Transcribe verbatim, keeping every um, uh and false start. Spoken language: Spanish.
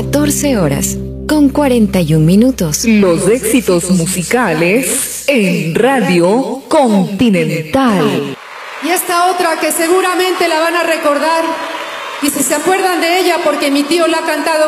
catorce horas con cuarenta y un minutos. Los éxitos musicales en Radio Continental. Y esta otra que seguramente la van a recordar, y si se acuerdan de ella porque mi tío la ha cantado